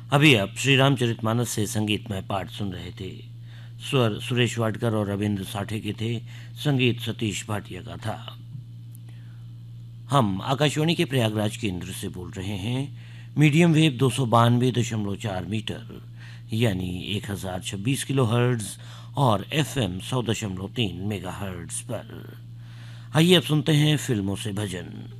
अभी आप श्री रामचरितमानस से संगीतमय पाठ सुन रहे थे। स्वर सुरेश वाडकर और रविंद्र साठे के थे, संगीत सतीश भाटिया का था। हम आकाशवाणी के प्रयागराज केंद्र से बोल रहे हैं। मीडियम वेव 292.4 मीटर यानी 1026 किलो हर्ट्ज और FM 100.3 मेगा हर्ट्ज पर। आइए अब सुनते हैं फिल्मों से भजन।